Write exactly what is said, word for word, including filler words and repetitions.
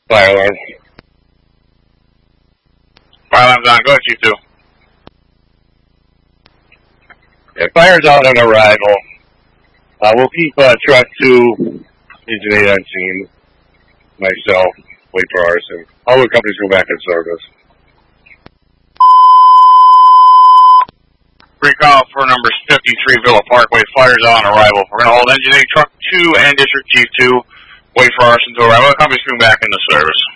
Fire alarm. Fire alarm's on. Go ahead, Chief two. Yeah, fire's on on arrival. Uh, we'll keep uh, truck two, engine eight on scene. Myself, wait for ours, and all the companies go back in service. Recall for numbers fifty-three Villa Parkway. Fire's on arrival. We're going to hold engine eight, truck two, and District Chief two. Wait for ours until arrival. The company's coming back into service.